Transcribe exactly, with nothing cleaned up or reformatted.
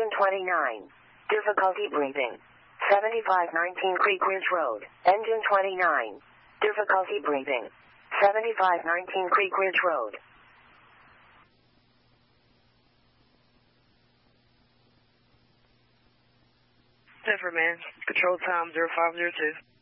Engine twenty-nine. Difficulty breathing. seventy-five nineteen Creek Ridge Road. Engine twenty-nine. Difficulty breathing. seventy-five nineteen Creek Ridge Road. Denver, man. Control time zero five zero two.